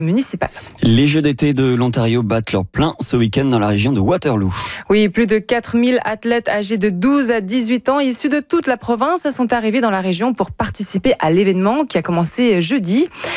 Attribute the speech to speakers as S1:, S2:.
S1: municipal.
S2: Les Jeux d'été de l'Ontario battent leur plein ce week-end dans la région de Waterloo.
S1: Oui, plus de 4000 athlètes âgés de 12 à 18 ans issus de toute la province sont arrivés dans la région pour participer à l'événement qui a commencé jeudi.